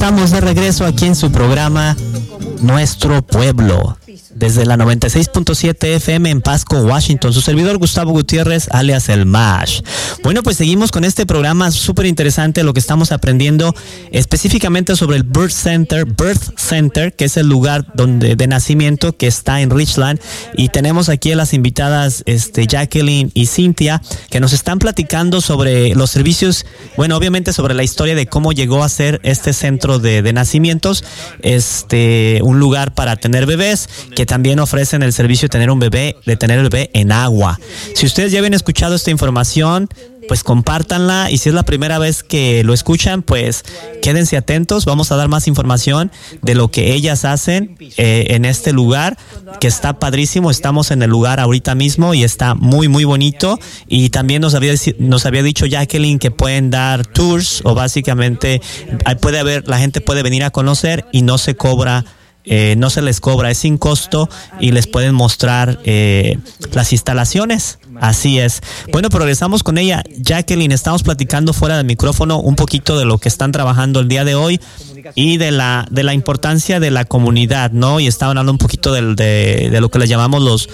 estamos de regreso aquí en su programa Nuestro Pueblo, desde la 96.7 FM en Pasco, Washington. Su servidor Gustavo Gutiérrez, alias El Mash. Bueno, pues seguimos con este programa súper interesante, lo que estamos aprendiendo específicamente sobre el Birth Center, que es el lugar de nacimiento que está en Richland. Y tenemos aquí a las invitadas Jacqueline y Cynthia, que nos están platicando sobre los servicios, bueno, obviamente sobre la historia de cómo llegó a ser este centro de nacimientos, un lugar para tener bebés, que también ofrecen el servicio de tener el bebé en agua. Si ustedes ya habían escuchado esta información, pues compártanla, y si es la primera vez que lo escuchan, pues quédense atentos. Vamos a dar más información de lo que ellas hacen en este lugar, que está padrísimo. Estamos en el lugar ahorita mismo y está muy muy bonito, y también nos había dicho Jacqueline que pueden dar tours, o básicamente la gente puede venir a conocer y no se les cobra, es sin costo, y les pueden mostrar las instalaciones. Así es. Bueno, progresamos con ella. Jacqueline, estamos platicando fuera del micrófono un poquito de lo que están trabajando el día de hoy y de la importancia de la comunidad, ¿no? Y estaban hablando un poquito de lo que les llamamos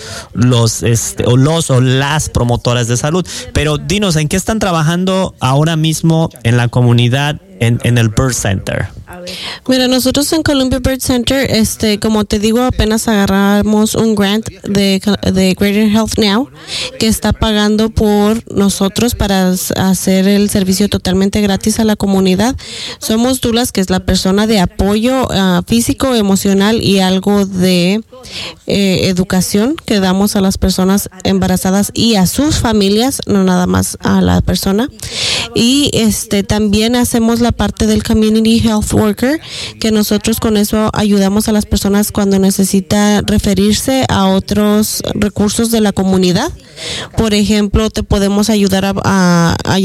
las promotoras de salud. Pero dinos, ¿en qué están trabajando ahora mismo en la comunidad en el Birth Center? Mira, nosotros en Columbia Birth Center, como te digo, apenas agarramos un grant de Greater Health Now, que está pagando por nosotros para hacer el servicio totalmente gratis a la comunidad. Somos doulas, que es la persona de apoyo físico, emocional y algo de educación que damos a las personas embarazadas y a sus familias, no nada más a la persona. Y también hacemos la parte del Community Health Worker, que nosotros con eso ayudamos a las personas cuando necesitan referirse a otros recursos de la comunidad. Por ejemplo, te podemos ayudar a